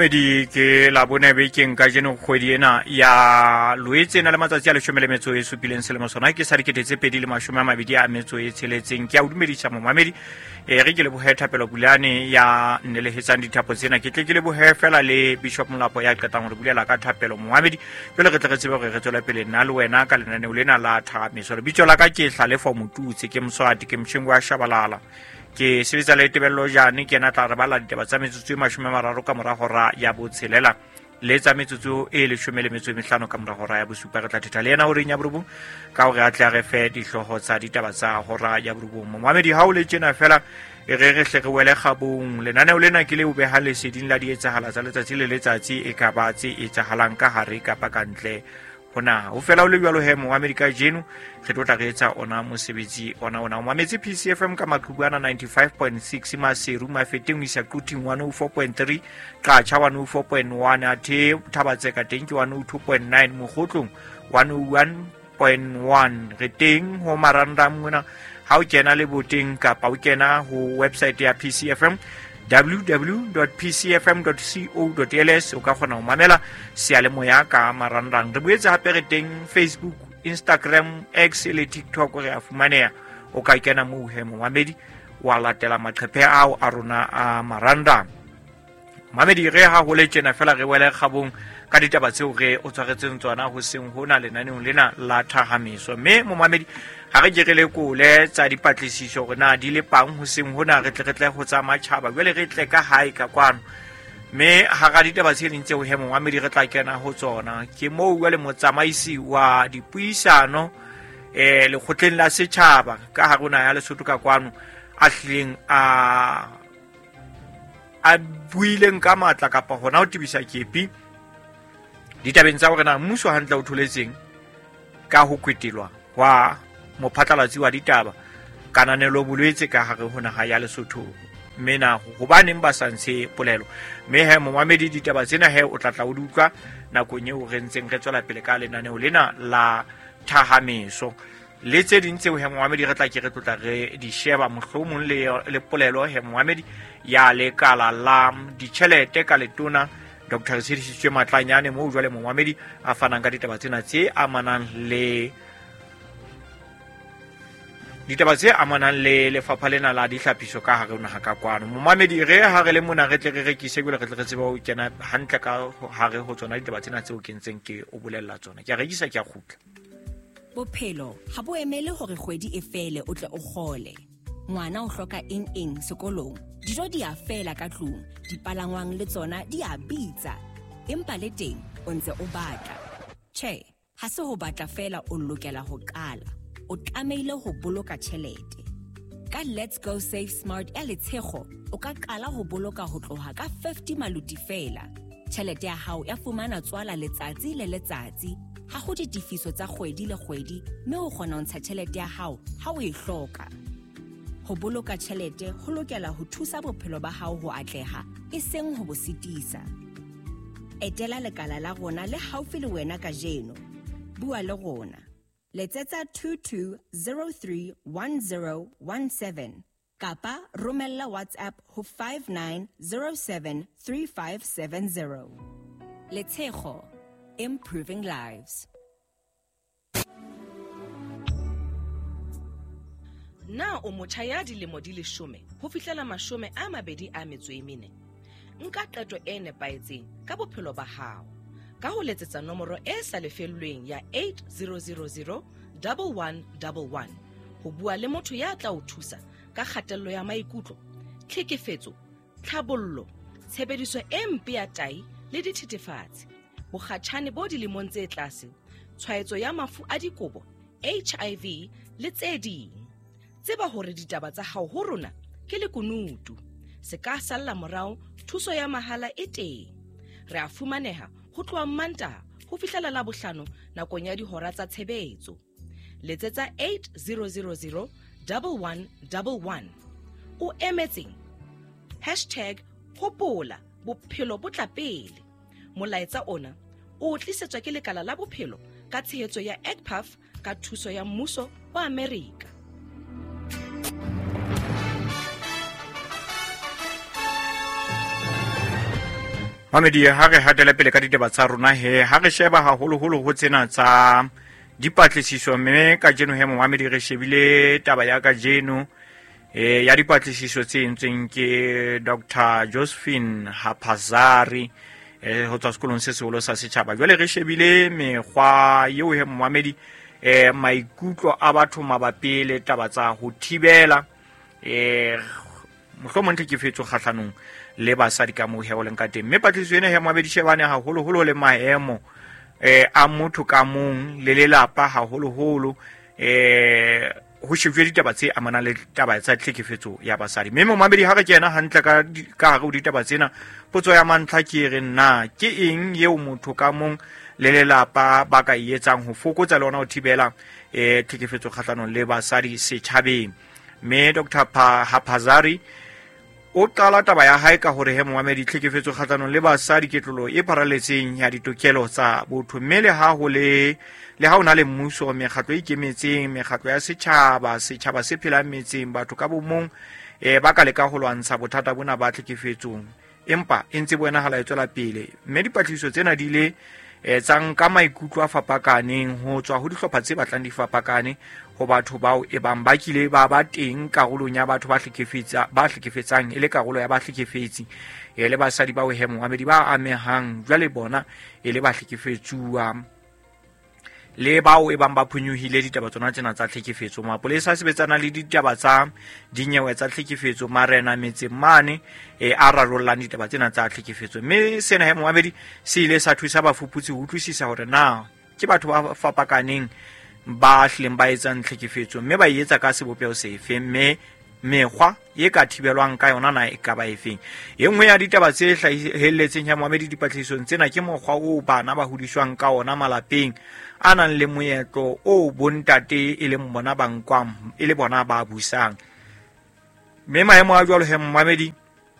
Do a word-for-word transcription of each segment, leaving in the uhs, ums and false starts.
Di ke la bone bekeng ka jeno kgwedi ena ya Loetse na le matsatsi a leshome le metso e supileng selemo sona ke sa diketetse pedi le mashome a mabedi a metso e tsheletseng ke a udumedisa momamedi e re ke le bohe thapelo bulane ya nnelehetsang dithapo tsena ke tle ke le bohe fela le Bishop Molapo ya qetang re bulela ka thapelo momamedi pele re tle re tsebe gore re tswela pele nna le wena ka lenaneo lena la thamiso le bitso la ka ke hla le fo motutse ke mswati ke mshingo wa shabalala ke sebetsa le tebello jane ke na tla re bala ditaba tsa metsotso e mashome mararo ka mora hora ya botshelela le tsa metsotso e leshome le metso e mehlano ka mora hora ya bosupa re tla thetha le yena hore nya borobong ka hore a tle a re fe dihloho tsa ditaba tsa hora ya borobong momamedi ha o le tjena fela e re re hle re wele kgabong lenaneo lena ke le o beha leseding la di etsahala tsa letsatsi le letsatsi e ka ba tse etsahalang ka hare kapa ka ntle hona o fela o le bjalo he momamedi ka jeno re tlo tla re etsa ona mosebetsi ona ona o mametse P C F M ka maqhubana ninety-five point six maseru mafeteng o isa quting one oh four point three ka cha one oh four point one athe thabatse ka teng ke one oh two point nine mogotlong one oh one point one re teng ho marandam mona ha o kena le boteng kapa o kena ho website ya P C F M w w w dot p c f m dot co dot l s o ka kgona ho mamela sealemoya ka marandang re boetse hape re teng Facebook, Instagram, X le TikTok re a fumaneha o ka kena moo he momamedi wa latela maqephe ao a rona a marandang mamedi re ha ho le tjena fela re wele kgabong ka ditaba tseo re o tshwaretseng tsona ho seng hona lenaneng lena la thahamiso me momamedi ha re ke re le kole tsa dipatlisiso rena di le pang ho seng hona re tle re tle ho tsa matjhaba jwale re tle ka hae ka kwano me ha ga ditaba tse dintse ho hemo mamedi re tla kena ho tsona ke moo jwale motsamaisi wa dipuisano eh le khotleng la setjhaba ka ha rona ya Lesotho ka kwano a hleng a a buileng ka matla kapa hona ho tibisa kepi ditabeng tsa hore na mmuso hantle o tholetseng ka ho kwetelwa wa mophatlalatsi wa ditaba kananelo bolwetse ka hare hona ha ya Lesotho mena ho baneng ba santshe polelo me he momamedi ditaba tsena he o tlatla o dutla nakong e o rentseng re tswela pele ka lenaneo lena la thahamiso le tse dintse ho he momamedi re tla ke re tlotla re di sheba mohlomong le le polelo he momamedi ya le kala la ditjhelete ka letona Doctor Sisitswe Matlanyane mo jwale momamedi a fanang ka ditaba tsena tse amanang le ditaba tse amanang le lefapha lena la dihlapiso ka hare ona ha ka kwano momamedi re ha re le mona re tle re rekise bile re tle re tseba ho kena hantle ka hare ho tsona ditaba tsena tse o kentseng ke o bolella tsona ke a rekisa ke a khutla bophelo ha bo emele hore kgwedi e fele o tle o gole ngwana o hloka eng eng sekolong dijo di a fela ka tlung dipalangwang le tsona di a bitsa empa le teng o ntse o batla che ha se ho batla fela o lokela ho qala o tlameile ho boloka tjhelete ka Let's Go Save Smart ya Letshego o ka qala ho boloka ho tloha ka fifty maluti fela tjhelete ya hao ya fumana tswala letsatsi le letsatsi ha ho ditifiso tsa kgwedi le kgwedi mme o kgona ho ntsha tjhelete ya hao ha o e hloka ho boloka tjhelete ho lokela ho thusa bophelo ba hao ho atleha e seng ho bo sitisa etela lekala la rona le haufi le wena ka jeno bua le rona letsetsa two two zero three one zero one seven kapa romella WhatsApp ho five nine zero seven three five seven zero. Letshego, improving lives. Na o motjha ya dilemo di leshome ho fihlela mashome a mabedi a metso e mene nka qeto e nepaetseng ka bophelo ba hao ka ho letsetsa nomoro e sa lefellweng ya eight zero zero zero one one one one ho bua le motho ya tla o thusa ka kgatello ya maikutlo tlhekefetso tlhabollo tshebediso e mpe ya tai le dithethefatsi bokgatjhane bo dilemong tse tlase tshwaetso ya mafu a dikobo H I V le tse ding tseba hore ditaba tsa hao ho rona ke le kunutu se ka salla morao thuso ya mahala e teng re a fumaneha ho tloha Mantaha ho fihlela Labohlano nakong ya dihora tsa tshebetso letsetsa eight zero zero zero one one one one o emetseng hashtag hopola bophelo bo tla pele molaetsa ona o tlisetswa ke lekala la bophelo ka tshehetso ya A C P A F ka thuso ya mmuso wa Amerika. Mamedi ha re hatela pele ka ditaba tsa rona he ha re sheba haholo holo ho tsena tsa dipatlisiso mme ka jeno he Mamedi re shebile taba ya ka jeno eh ya dipatlisiso tse entsweng ke Doctor Josephine Haphazari eh ho tswa sekolong se seholo sa setjhaba. Jwale re shebile mekgwa yeo he Mamedi eh maikutlo a batho mabapi le taba tsa ho thibela eh mohlomong tlhekefetso kgahlanong le basadi ka moo heo leng ka teng mme patlisiso ena he Mamedi shebane haholo holo le maemo eh a motho ka mong le lelapa haholo holo eh ho shebile ditaba tse amana le taba tsa tlhekefetso ya basadi mme Mamedi ha re kena hantle ka ka go ditaba tsena potso ya mantla ke re na ke eng yeo motho ka mong le lelapa ba ka etsang ho fokotsa le ona ho thibela eh tlhekefetso kgahlanong le basadi setjhabeng mme Doctor Haphazari o qala taba ya hae ka hore he Mamedi tlhekefetso kgahlanong le basadi ke tlolo e paraletseng ya ditokelo tsa botho mme le ha ho le le ha ona le mmuso mekgatlo e ikemetseng mekgatlo ya setjhaba setjhaba se phelang metseng batho ka bomong e ba ka leka ho lwantsha bothata bona ba tlhekefetsong empa e ntse bona hala e tswela pele mme dipatlisiso tsena di le e tsang ka maikutlo a fapakaneng ho tswa ho dihlopha tse batlang di fapakane ho batho bao e bang ba kile ba ba teng karolong ya batho ba hlekefetsa ba hlekefetsang ile karolo ya ba hlekefetsi e le basadi ba ho he Mamedi ba amehang jwale bona ile ba hlekefetsuwa le bao e bang ba phunyuhile ditaba tsona tsena tsa tlhekefetso mapolesa a sebetsana le ditaba tsa dinyewe tsa tlhekefetso marena metse mane e a rarollang ditaba tsena tsa tlhekefetso mme sena he Mamedi se ile sa thusa bafuputsi ho utlwisisa hore na ke batho ba fapakaneng ba hleng ba etsang tlhekefetso mme ba etsa ka sebopeo sefe mme mekgwa ye ka thibelwang ka yona na e ka ba efeng e nngwe ya ditaba tse hlahelletseng ya Mamedi dipatlisisong tsena ke mokgwa o bana ba hodiswang ka ona malapeng a nang le moetlo o bontate e leng bona bankwang e le bona ba busang mme maemo a jwalo he Mamedi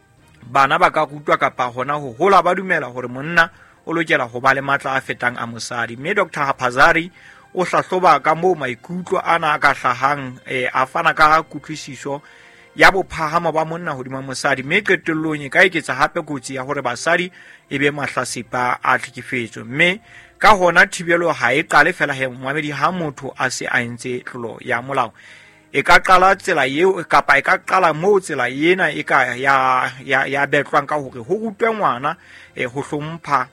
bana ba ka rutwa kapa hona ho hola ba dumela hore monna o lokela ho ba le matla a fetang a mosadi mme Doctor Haphazari o hlahloba ka moo maikutlo ana a ka hlahang eh, a fana ka kutlwisiso ya bophahamo ba monna hodima mosadi mme qetellong e ka eketsa hape kotsi ya hore basadi e be mahlasipa a tlhekefetso mme ka hona thibelo ha e qale fela he Mamedi ha motho a se a entse tlolo ya molao e ka qala tsela eo kapa e ka qala moo tsela ena e ka ya ya ya betlwang ka hore ho rutwe ngwana eh, ho hlompha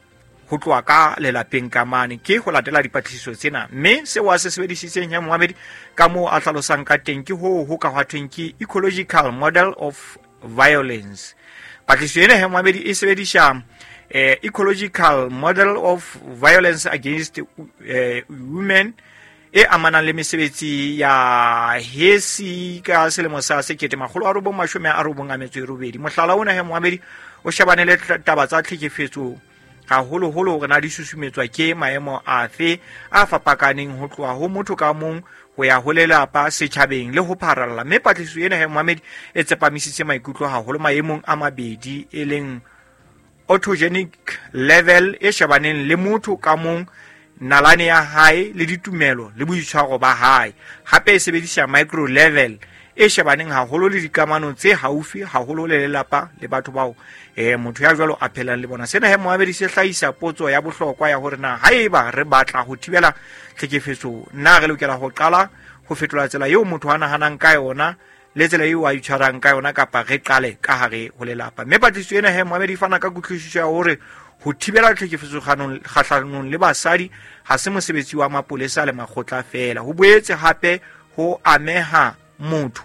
ho tloa ka lelapeng ka mane ke ho latela dipatlisiso tsena mme se wa se sebedisitseng ya Mamedi ka moo a hlalosang ka teng ke ho ho ka hwathweng ke ecological model of violence patlisiso ena ya Mamedi e sebedisha eh, ecological model of violence against eh, women e amanang le mesebetsi ya hesi ka selemo sa sekete makgolo a robong mashome a robong a metso e robedi mohlala ona ya Mamedi o shebane le taba tsa tlhekefetso haholo holo hore na di susumetswa ke maemo afe a fapakaneng ho tloha ho motho ka mong ho ya ho lelapa setjhabeng le ho pharalla mme patlisiso ena he Mamedi e tsepamisitse maikutlo haholo maemong a mabedi e leng autogenic level e shebaneng le motho ka mong nalane ya hae le ditumelo le boitshwaro ba hae hape e sebedisa micro level e shebaneng haholo le dikamano tse haufi haholo le lelapa le batho bao eh motho ya jwalo a phelang le bona sena he Mamedi se hlahisa potso ya bohlokwa ya hore na haeba re batla ho thibela tlhekefetso na re lokela ho qala ho fetola tsela eo motho a nahanang ka yona le tsela eo a itshwarang ka yona kapa re qale ka hare ho lelapa mme patlisiso ena he Mamedi fana ka kutlwisiso ya hore ho thibela tlhekefetso kgahlanong le basadi ha se mosebetsi wa mapolesa le makgotla fela ho boetse hape ho ameha motho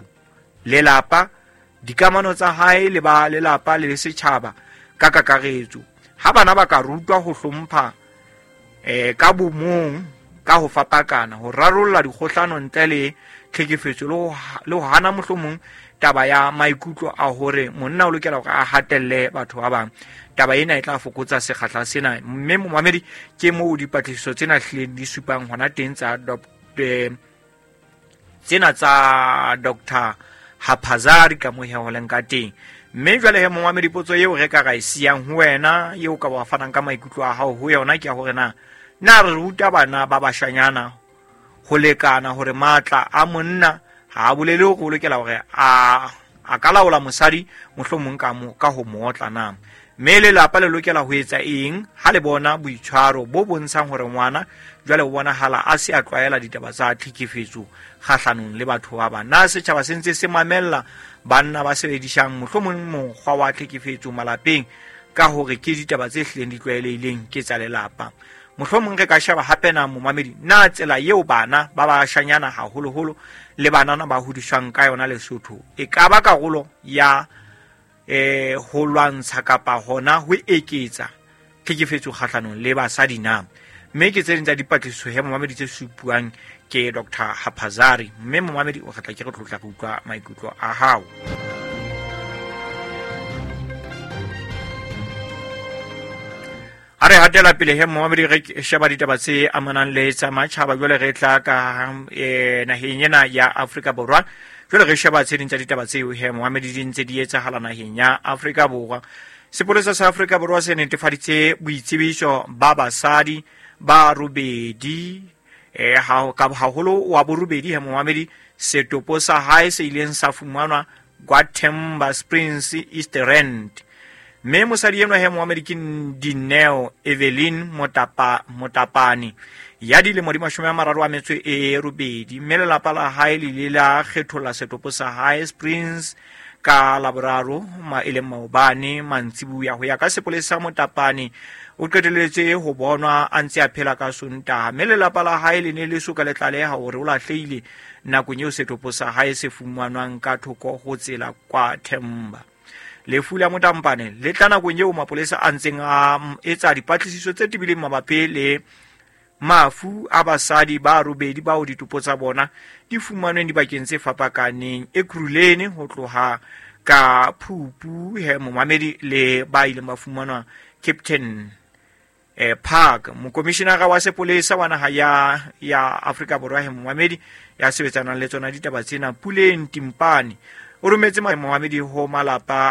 lelapa dikamano tsa hae le ba lelapa le setjhaba ka kakaretso ha bana ba ka rutwa ho hlompha eh ka bomong ka ho fapakana ho rarolla dikgohlano ntle le tlhekefetso le ho hana mohlomong taba ya maikutlo a hore monna o lokela hore a hatelle batho ba bang taba ena e tla fokotsa sekgahla sena mme Mamedi ke moo dipatlisiso tsena hleng di supang hona teng tsa tsena tsa Doctor Haphazari ka mohe ho leng ka teng mme jwale he Mamedi potso eo re ka ga isiang ho wena eo ka ba fanang ka maikutlo a hao ho yona ke hore na na re ruta bana ba bashanyana ho lekana hore matla a monna ha bolele go lokela hore a a ka laola mosadi mohlomong ka mo ka ho motla na mme lelapa le lokela ho etsa eng ha le bona boitshwaro bo bontshang hore ngwana jwale o bonahala a se a tlwaela ditaba tsa tlhekefetso kgahlanong le batho ba bang. Na setjhaba se ntse se mamella banna ba sebedisang mohlomong mokgwa wa tlhekefetso malapeng ka hore ke ditaba tse hlileng di tlwaelehileng ke tsa lelapa? Mohlomong re ka sheba hape na momamedi na tsela eo bana ba ba shanyana haholoholo le banana ba hodiswang ka yona Lesotho e ka ba karolo ya eh ho lwantsha kapa hona ho eketsa tlhekefetso kgahlanong le basadi na? Mme ke tse ding tsa dipatlisiso he momamedi tse supuang ke Doctor Haphazari, mme momamedi o kgetla ke re tlotla go utlwa maikutlo a hao. Are hatela pele he momamedi re sheba ditaba tse amanang le tsa matjhaba jwale re tla ka eh naheng ena ya Afrika Borwa. Jwale re sheba tse ding tsa ditaba tseo he momamedi di ntse di etsahala naheng ya Afrika Borwa. Sepolesa sa Afrika Borwa se netefaditse boitsebiso ba basadi ba robedi eh ha ka haholo wa borobedi he momamedi setopo sa hae se ileng sa fumanwa Gwathemba Springs East Rand. Mme mosadi enwa he momamedi ke Dineo Evelyn Motapa Motapani ya dilemo di mashome a mararo a metso e robedi, mme lelapa la hae le la kgetholla setopo sa hae Springs ka laboraro ma ele maobane mantsibuya ho ya ka sepolesa Motapani o qeteletse ho bonwa a ntse a phela ka Sontaha, mme lelapa la hae le ne le soka le tlaleha hore o lahlehile nakong eo setopo sa hae se fumanwang ka thoko ho tsela kwa Themba. Lefu la Motampane le tla nakong eo mapolesa a ntseng a etsa dipatlisiso tse tibileng mabapi le mafu a basadi ba robedi bao ditopo tsa bona di fumanweng dibakeng tse fapakaneng Ekurhuleni ho tloha ka Phupu he momamedi le ba ile ba fumanwa Captain eh Park. Mokomishenara wa sepolesa wa naha ya ya Afrika Borwa he momamedi ya sebetsana le tsona ditaba tsena Puleng Timpane o rometse momamedi ho malapa